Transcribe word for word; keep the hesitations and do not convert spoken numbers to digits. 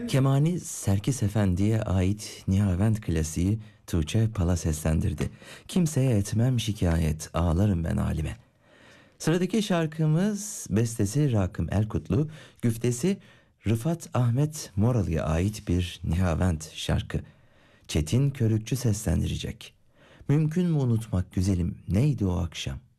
Kemani Serkis Efendi'ye ait Nihavent klasiği Tuğçe Pala seslendirdi. Kimseye etmem şikayet, ağlarım ben halime. Sıradaki şarkımız bestesi Rakım Erkutlu, güftesi Rıfat Ahmet Moralı'ya ait bir Nihavent şarkı. Çetin Körükçü seslendirecek. Mümkün mü unutmak güzelim, neydi o akşam?